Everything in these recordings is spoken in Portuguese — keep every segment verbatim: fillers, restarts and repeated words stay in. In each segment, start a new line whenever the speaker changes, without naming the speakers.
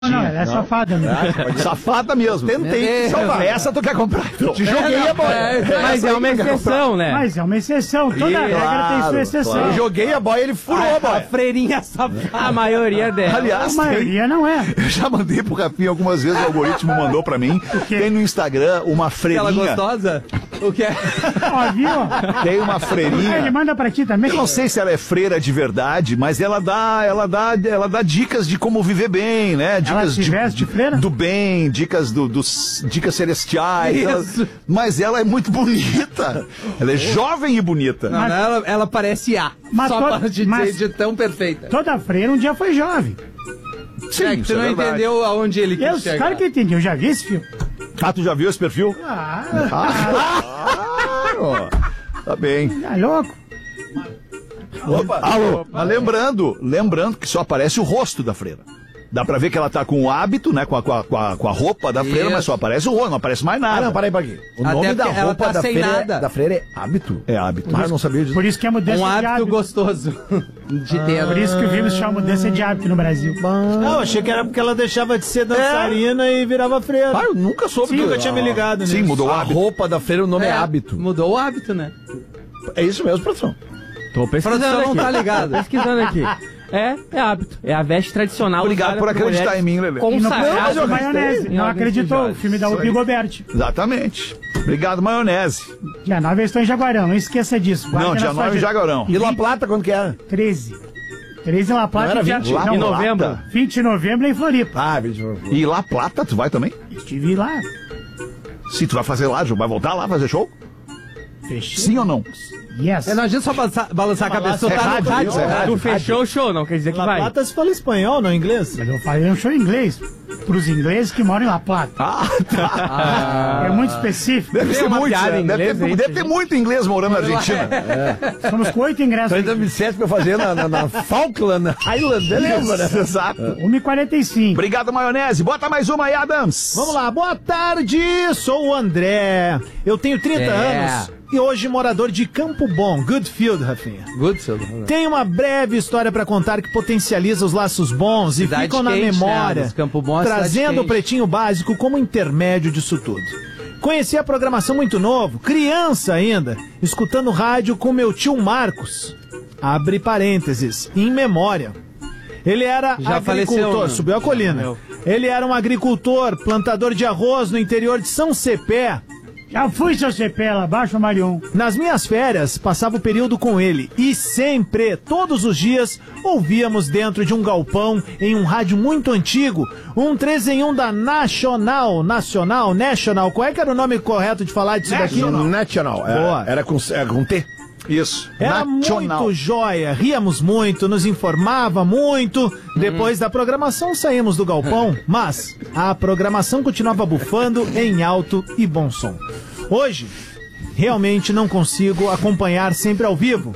Não, ela é não. safada mesmo.
Ah, safada mesmo. Tentei.
É,
essa tu quer comprar. Então.
Te joguei é, a boia.
É, é, mas é uma exceção, né?
Mas é uma exceção. Toda
e,
regra
claro,
tem sua exceção.
Claro. Eu joguei a boia, ele furou a, a boia.
A freirinha safada. A maioria dela.
Aliás,
a maioria
tem,
não é.
Eu já mandei pro Rafinha algumas vezes, o algoritmo mandou pra mim. Tem no Instagram uma freirinha.
Aquela gostosa? O que é?
Ó, viu?
Tem uma freirinha.
Ele manda pra ti também.
Eu não sei se ela é freira de verdade, mas ela dá, ela dá, ela dá dicas de como viver bem, né? Dicas
ela se
de,
veste de freira?
Do bem, dicas do, dos dicas celestiais. Ela, mas ela é muito bonita. Ela é jovem e bonita.
Não, mas, ela, ela parece A.
Mas
só
to,
para te
mas
dizer de tão perfeita.
Toda freira um dia foi jovem.
Sim, é que tu não é entendeu aonde ele quis
eu,
chegar.
Claro que eu entendi, eu já vi esse filme.
Ah, tu já viu esse perfil?
Ah,
ah, ah tá bem.
Tá louco?
Opa, alô. Mas lembrando, lembrando que só aparece o rosto da freira. Dá pra ver que ela tá com o hábito, né? Com a, com a, com a roupa da freira, Isso. mas só aparece o rosto, não aparece mais nada.
Ah, não, peraí, peraí. O
Até
nome da roupa
tá
da, freira
nada.
É, da freira é hábito?
É hábito.
Mas eu não sabia disso.
Por isso que é mudança
um
de
hábito.
hábito.
gostoso de
ah,
ter.
Por isso que o vírus chama mudança de hábito no Brasil.
Não, achei que era porque ela deixava de ser dançarina é. e virava freira.
Ah, eu nunca soube.
Sim,
que
nunca tinha me ligado nisso.
Sim, mudou o hábito.
A roupa da freira, o nome é, é hábito.
Mudou o hábito, né?
É isso mesmo, produção.
Tô pesquisando aqui. Não tá ligado. Tô pesquisando aqui. É, é hábito. É a veste tradicional.
Obrigado por acreditar em mim, Lelê.
Consagrado maionese. Não acreditou. O filme da Whoopi Goldberg.
Exatamente. Obrigado, maionese.
Dia nove eu estou em Jaguarão, não esqueça disso.
Guarda não, dia nove em Jaguarão.
E La Plata quando que era?
treze. treze em La Plata.
Não era vinte?
Dia...
Não,
em
novembro.
vinte de novembro em Floripa.
Ah, vinte de novembro.
E La Plata, tu vai também?
Estive lá.
Sim, tu vai fazer lá, vai voltar lá fazer show?
Fechou.
Sim ou não?
Yes.
É, não adianta só balançar, balançar a cabeça.
É rádio,
rádio,
é rádio,
tu fechou o show, não quer dizer que
La
vai.
La Plata se fala espanhol, não inglês?
Mas eu falei um show em inglês. Pros ingleses que moram em La Plata.
Ah, tá.
Ah, é muito específico.
Deve ser muito, é, deve, ter, aí, deve ter muito inglês morando na Argentina.
É. Somos com oito ingressos.
Tu ainda me disseste pra fazer na, na, na Falkland Island, beleza, né?
Exato.
uma e quarenta e cinco.
Obrigado, maionese. Bota mais uma aí, Adams.
Vamos lá, boa tarde, sou o André. Eu tenho trinta é. anos. E hoje morador de Campo Bom, Goodfield, Rafinha.
Goodfield.
Tem uma breve história pra contar que potencializa os laços bons e
cidade
ficam na
quente,
memória,
né? Campo Bom,
trazendo o Pretinho Básico como intermédio disso tudo. Conheci a programação muito novo, criança ainda, escutando rádio com meu tio Marcos. Abre parênteses, em memória. Ele era
Já
agricultor,
faleceu,
subiu a colina. Ele era um agricultor, plantador de arroz no interior de São Cepé.
Já fui, seu Cepela, abaixo o Marion.
Nas minhas férias, passava o período com ele e sempre, todos os dias, ouvíamos dentro de um galpão, em um rádio muito antigo, um três em um da Nacional, Nacional, National, qual é que era o nome correto de falar disso daqui?
National,
Boa.
Era, era, com, era com T.
Isso.
Era
Nacional.
muito joia, ríamos muito, nos informava muito. Depois da programação saímos do galpão, mas a programação continuava bufando em alto e bom som. Hoje, realmente não consigo acompanhar sempre ao vivo,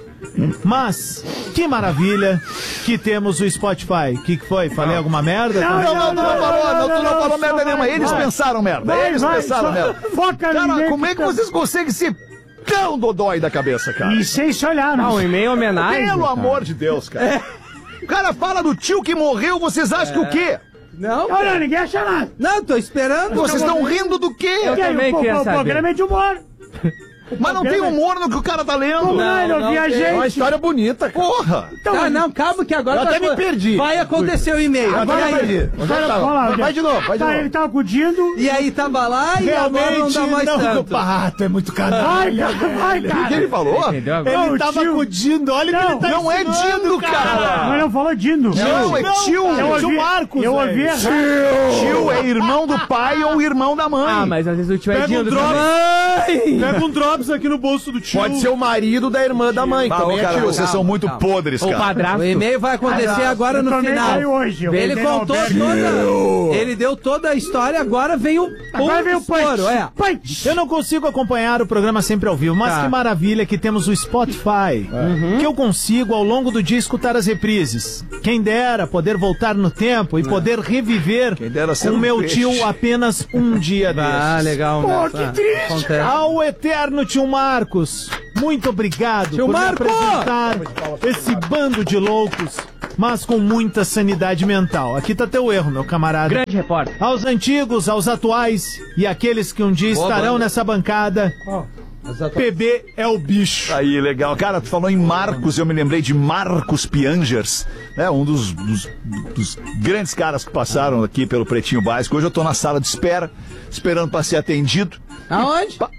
mas que maravilha que temos o Spotify. O que, que foi? Falei alguma merda?
Não, não, não, tu não falou, não, tu não falou merda nenhuma. Eles pensaram merda, eles pensaram merda.
Foca
Cara, como é que vocês conseguem ser tão dodói da cabeça, cara?
E sem se olhar, não.
Não, em meio homenagem.
Pelo amor de Deus, cara. O cara fala do tio que morreu, vocês acham que o quê?
Não,
Não, não, ninguém acha nada.
não, tô esperando.
Vocês estão rindo do quê?
Eu também
o,
queria
o, o
saber.
programa é de humor.
Mas não tem humor no que o cara tá lendo.
Como não, ele
não
ouvia a
tem.
gente.
É uma história bonita, cara.
Porra!
Então,
Ah, não, calma que agora
Eu
vai,
até me perdi.
vai acontecer o e-mail.
Agora
E
eu
aí?
perdi. Onde é que
Cara,
tava?
fala,
Vai, vai de novo, vai de
tá,
novo.
ele tá acudindo.
E aí tava lá e agora não dá mais
não,
tanto.
Pato, é muito canalha.
Vai, cara, vai,
O que
cara.
ele falou?
Entendeu agora?
Não,
Ele tava
tio.
acudindo, olha o que ele tá
Não é
ensinando,
Dindo, cara!
Mas não falou Dindo.
Não, é tio.
Eu ouvi,
tio Marcos,
eu ouvi
velho.
errado.
Tio é irmão do pai ou irmão da mãe.
Ah, mas às vezes o tio é
Pega um
Dindo
drop.
também.
Pega um drops aqui no bolso do tio.
Pode ser o marido da irmã da mãe.
Ah,
também é
cara,
tio.
vocês são muito
calma.
podres,
O
cara.
padrasto. O e-mail vai acontecer agora
Eu
no
também
final.
saí hoje, eu
Ele
voltei no
contou
albergue.
toda. Ele deu toda a história, agora vem o
Agora vem o punch.
é.
Punch.
Eu não consigo acompanhar o programa sempre ao vivo, mas
Tá.
que maravilha que temos o Spotify, que eu consigo ao longo do dia escutar as reprises. Quem dera poder voltar no tempo e poder reviver
Quem dera ser
com
um
meu
peixe.
tio apenas um dia
Ah,
desses.
legal,
Pô,
né?
que
Ah,
triste,
acontece.
Ao eterno tio Marcos, muito obrigado
Tio
por
Marco!
me apresentar esse bando de loucos mas com muita sanidade mental. Aqui tá teu erro, meu camarada.
Grande repórter.
Aos antigos, aos atuais e aqueles que um dia
Boa
estarão
banda.
nessa bancada, P B é o bicho.
Aí, legal. Cara, tu falou em Marcos, eu me lembrei de Marcos Piangers, né? Um dos, dos, dos grandes caras que passaram aqui pelo Pretinho Básico. Hoje eu tô na sala de espera, esperando pra ser atendido.
Aonde?
Pa-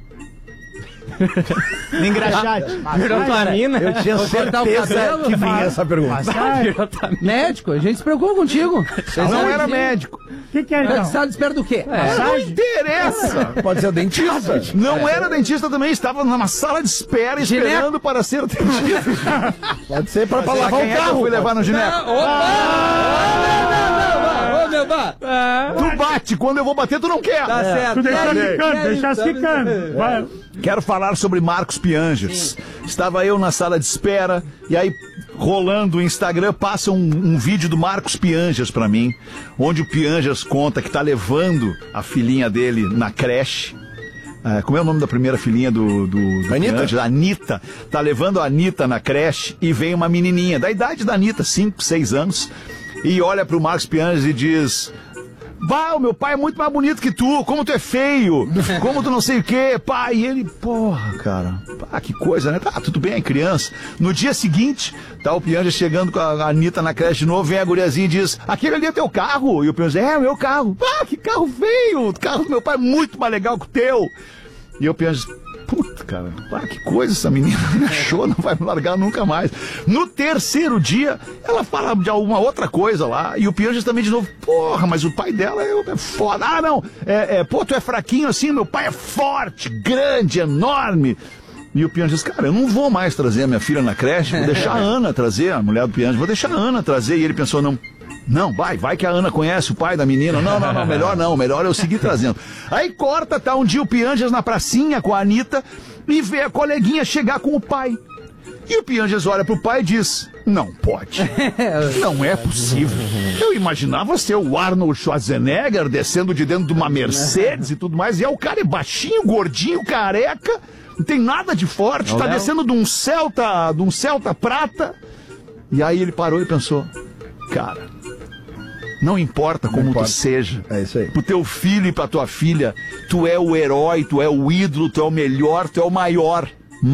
Engraxate.
Virou tua mina.
Eu tinha certeza que vinha essa pergunta.
Virou tua mina.
Médico, a gente se preocupa contigo.
Não era médico.
O que, que é então?
Sala de espera do quê?
Não interessa!
Pode ser o dentista.
Não era dentista também, estava numa sala de espera esperando para ser atendido.
Pode ser pra, pra
Sei lá,
lavar
quem
o
é que eu
carro.
fui levar no gineco?
Ô, meu bar.
Tu bate, quando eu vou bater, tu não quer.
Tá certo.
Tu deixou
Quer-
quicando,
quer-
deixasse
tá-
quicando. Vai.
Quero falar sobre Marcos Piangers. Estava eu na sala de espera e aí, rolando o Instagram, passa um, um vídeo do Marcos Piangers pra mim, onde o Piangers conta que tá levando a filhinha dele na creche. Ah, como é o nome da primeira filhinha do, do, do
Anitta?
Piangers? Anitta. Tá levando a Anitta na creche e vem uma menininha da idade da Anitta, cinco, seis anos, e olha pro Marcos Piangers e diz... Bah, o meu pai é muito mais bonito que tu, como tu é feio, como tu não sei o que, pai. E ele, porra, cara, pá, que coisa, né? Tá, tudo bem, criança. No dia seguinte, tá o Piangers chegando com a Anitta na creche de novo, vem a guriazinha e diz, aquele ali é teu carro. E o Piangers, é, o meu carro. Ah, que carro feio, o carro do meu pai é muito mais legal que o teu. E o Piangers... Puta, cara, ah, que coisa essa menina me achou, não vai me largar nunca mais. No terceiro dia, ela fala de alguma outra coisa lá, e o Piangers também de novo, porra, mas o pai dela é, é foda. Ah, não, é, é, pô, tu é fraquinho assim, meu pai é forte, grande, enorme. E o Piangers, cara, eu não vou mais trazer a minha filha na creche, vou deixar a Ana trazer, a mulher do Piangers, vou deixar a Ana trazer. E ele pensou, não... Não, vai, vai que a Ana conhece o pai da menina. Não, não, não, melhor não, melhor eu seguir trazendo. Aí corta, tá um dia o Piangers na pracinha com a Anitta e vê a coleguinha chegar com o pai. E o Piangers olha pro pai e diz, não pode, não é possível. Eu imaginava ser o Arnold Schwarzenegger descendo de dentro de uma Mercedes e tudo mais, e é o cara é baixinho, gordinho, careca, não tem nada de forte, tá descendo de um Celta, de um Celta prata. E aí ele parou e pensou, cara... Não importa como
importa.
tu seja.
É isso aí.
Pro teu filho e pra tua filha, tu é o herói, tu é o ídolo, tu é o melhor, tu é o maior.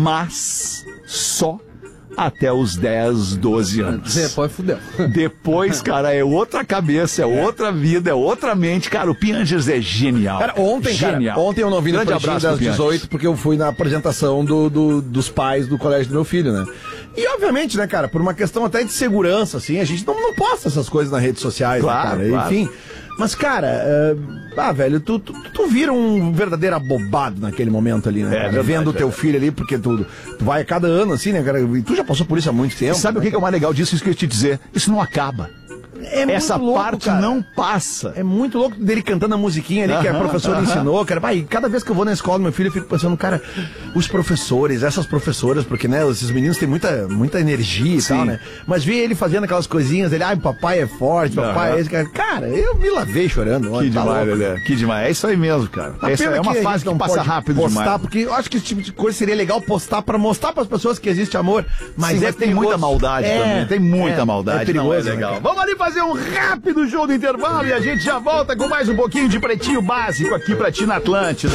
Mas só até os dez, doze anos.
Depois fudeu.
Depois, cara, é outra cabeça, é outra vida, é outra mente. Cara, o Piangers é genial.
Cara, ontem,
genial.
cara, ontem eu não vi no
Grande
Pretinho
abraço
das
pro Piangers.
dezoito, porque eu fui na apresentação do, do- dos pais do colégio do meu filho, né? E obviamente, né, cara, por uma questão até de segurança, assim, a gente não, não posta essas coisas nas redes sociais,
Claro,
né, cara?
claro.
Enfim. Mas, cara, é, ah, velho, tu, tu, tu vira um verdadeiro abobado naquele momento ali, né?
É
cara?
verdade,
Vendo o teu
verdade.
filho ali, porque tu, tu vai a cada ano, assim, né, cara? E tu já passou por isso há muito tempo.
E sabe o que que é o mais legal disso? Isso que eu ia te dizer. Isso não acaba.
É muito
Essa
louco,
parte
cara.
não passa.
É muito louco dele cantando a musiquinha ali que a
Aham,
professora
aham.
ensinou, cara. Vai, cada vez que eu vou na escola do meu filho, eu fico pensando, cara, os professores, essas professoras, porque, né, esses meninos têm muita, muita energia e
Sim.
tal, né? Mas ver ele fazendo aquelas coisinhas, ele, ai, papai é forte, papai
Aham.
é esse, cara. Cara, eu me lavei chorando.
Que
ontem, tá
demais,
louco.
Lelê. Que demais. É isso aí mesmo, cara.
A
Essa
pena
é uma
que a
fase
gente
que
não
passa
pode
rápido
postar,
demais.
porque eu acho que esse tipo de coisa seria legal postar pra mostrar pras pessoas que existe amor, mas
Sim,
é
mas tem
perigoso.
muita maldade
É,
também. Tem muita
é,
maldade.
É perigoso,
não é legal.
né, cara?
Vamos ali fazer um rápido jogo do intervalo e a gente já volta com mais um pouquinho de Pretinho Básico aqui pra ti na Atlântida.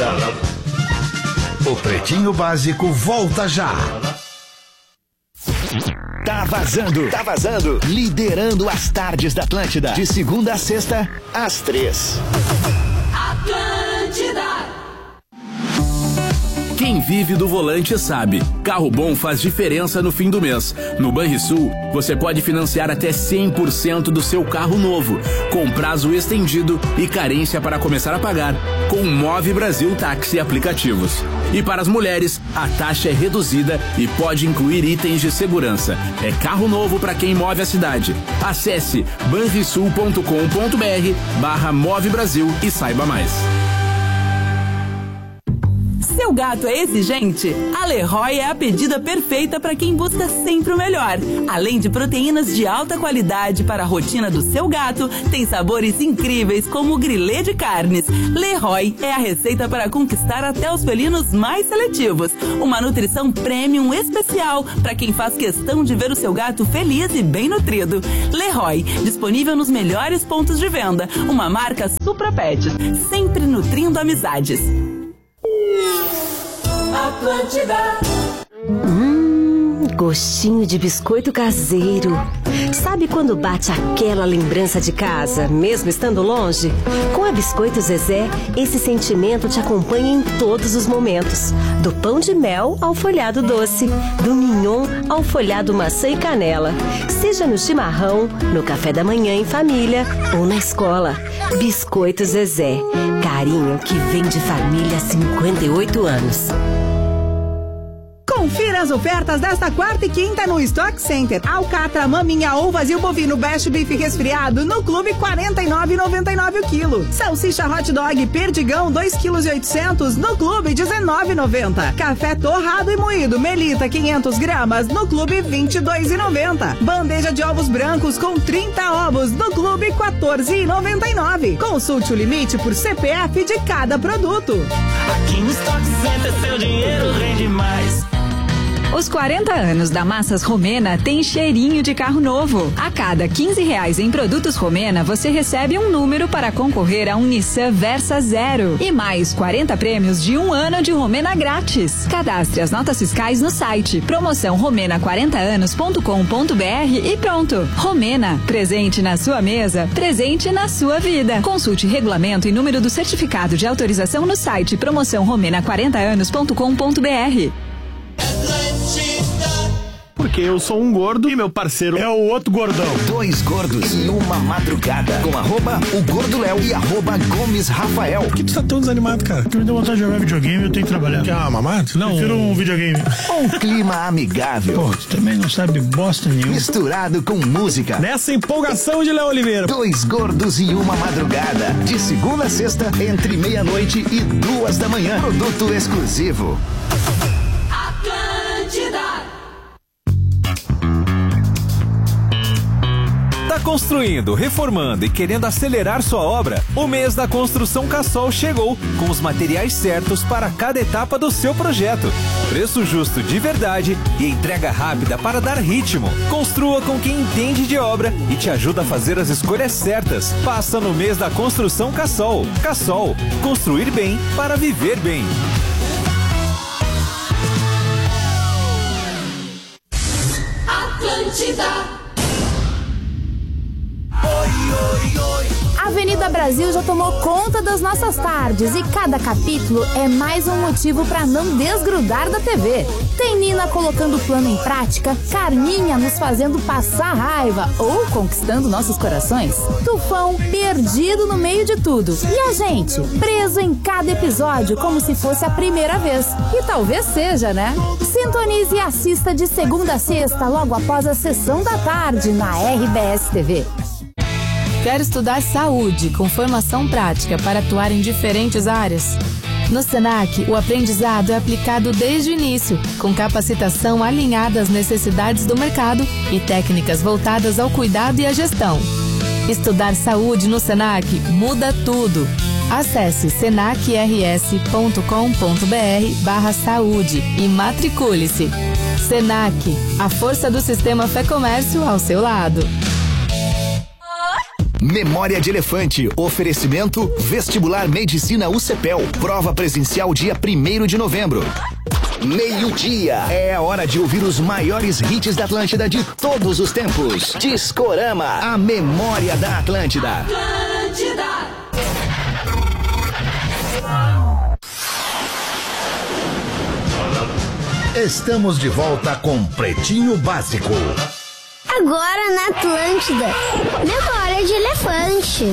O Pretinho Básico volta já.
Tá vazando, tá vazando. Liderando as tardes da Atlântida. De segunda a sexta, às três.
Atlântida.
Quem vive do volante sabe, carro bom faz diferença no fim do mês. No Banrisul, você pode financiar até cem por cento do seu carro novo, com prazo estendido e carência para começar a pagar, com Move Brasil Táxi Aplicativos. E para as mulheres, a taxa é reduzida e pode incluir itens de segurança. É carro novo para quem move a cidade. Acesse banrisul ponto com ponto br barra Move Brasil e saiba mais.
Seu gato é exigente? A Leroy é a pedida perfeita para quem busca sempre o melhor. Além de proteínas de alta qualidade para a rotina do seu gato, tem sabores incríveis como o grilê de carnes. Leroy é a receita para conquistar até os felinos mais seletivos. Uma nutrição premium especial para quem faz questão de ver o seu gato feliz e bem nutrido. Leroy, disponível nos melhores pontos de venda. Uma marca Supra Pets, sempre nutrindo amizades.
Atlântida. Hum, gostinho de biscoito caseiro. Sabe quando bate aquela lembrança de casa, mesmo estando longe? Com a Biscoito Zezé, esse sentimento te acompanha em todos os momentos. Do pão de mel ao folhado doce, do mignon ao folhado maçã e canela. Seja no chimarrão, no café da manhã em família ou na escola. Biscoito Zezé, carinho que vem de família há cinquenta e oito anos.
Confira as ofertas desta quarta e quinta no Stock Center. Alcatra, maminha ou vazio bovino Best Beef resfriado no Clube quarenta e nove reais e noventa e nove centavos o quilo. Salsicha hot dog Perdigão dois quilos e oitocentos no Clube dezenove reais e noventa centavos. Café torrado e moído Melita quinhentas gramas no Clube vinte e dois reais e noventa centavos. Bandeja de ovos brancos com trinta ovos no Clube quatorze reais e noventa e nove centavos. Consulte o limite por C P F de cada produto.
Aqui no Stock Center seu dinheiro rende mais.
Os quarenta anos da Massas Romena tem cheirinho de carro novo. A cada quinze reais em produtos Romena, você recebe um número para concorrer a um Nissan Versa Zero. E mais quarenta prêmios de um ano de Romena grátis. Cadastre as notas fiscais no site promoção romena quarenta anos ponto com ponto br e pronto. Romena, presente na sua mesa, presente na sua vida. Consulte regulamento e número do certificado de autorização no site promoção romena quarenta anos ponto com ponto br.
Porque eu sou um gordo e meu parceiro é o outro gordão.
Dois gordos e uma madrugada. Com arroba o Gordo Léo e arroba Gomes Rafael.
Por que tu tá tão desanimado, cara?
Porque me deu vontade de jogar videogame e eu tenho que trabalhar.
Quer uma mamata? Não.
Prefiro um videogame.
Um clima amigável.
Pô, tu também não sabe bosta nenhuma.
Misturado com música.
Nessa empolgação de Léo Oliveira.
Dois gordos e uma madrugada. De segunda a sexta, entre meia-noite e duas da manhã. Produto exclusivo.
Tá construindo, reformando e querendo acelerar sua obra? O mês da Construção Cassol chegou, com os materiais certos para cada etapa do seu projeto. Preço justo de verdade e entrega rápida para dar ritmo. Construa com quem entende de obra e te ajuda a fazer as escolhas certas. Passa no mês da Construção Cassol. Cassol, construir bem para viver bem.
Atlântida.
A Avenida Brasil já tomou conta das nossas tardes e cada capítulo é mais um motivo para não desgrudar da T V. Tem Nina colocando o plano em prática, Carminha nos fazendo passar raiva ou conquistando nossos corações, Tufão perdido no meio de tudo e a gente preso em cada episódio como se fosse a primeira vez. E talvez seja, né? Sintonize e assista de segunda a sexta logo após a sessão da tarde na R B S T V.
Quer estudar saúde com formação prática para atuar em diferentes áreas? No Senac, o aprendizado é aplicado desde o início, com capacitação alinhada às necessidades do mercado e técnicas voltadas ao cuidado e à gestão. Estudar saúde no Senac muda tudo. Acesse senacrs ponto com ponto br barra saúde e matricule-se. Senac, a força do sistema Fé Comércio ao seu lado.
Memória de Elefante. Oferecimento Vestibular Medicina U C P E L. Prova presencial dia primeiro de novembro. Meio-dia. É a hora de ouvir os maiores hits da Atlântida de todos os tempos. Discorama, a memória da Atlântida. Atlântida.
Estamos de volta com Pretinho Básico.
Agora na Atlântida, Memória de Elefante.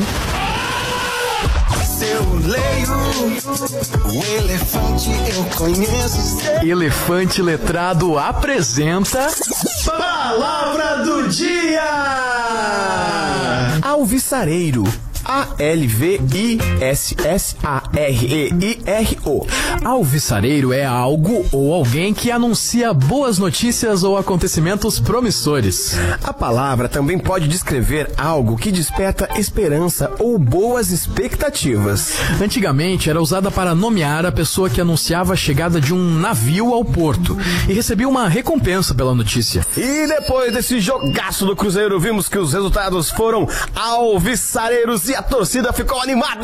Se eu leio o elefante, eu conheço.
Elefante Letrado apresenta
Palavra do Dia.
Alvissareiro,
A L V I S S A R E I R O.
Alvissareiro é algo ou alguém que anuncia boas notícias ou acontecimentos promissores.
A palavra também pode descrever algo que desperta esperança ou boas expectativas.
Antigamente era usada para nomear a pessoa que anunciava a chegada de um navio ao porto e recebia uma recompensa pela notícia.
E depois desse jogaço do Cruzeiro, vimos que os resultados foram alvissareiros e a torcida ficou animada.